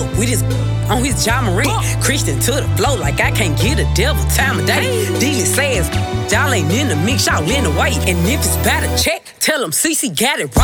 up with his on his John Marie. Christian to the flow like I can't get a devil time of day. Dealing says, y'all ain't in the mix, y'all in the way. And if it's about a check, tell them CC got it right.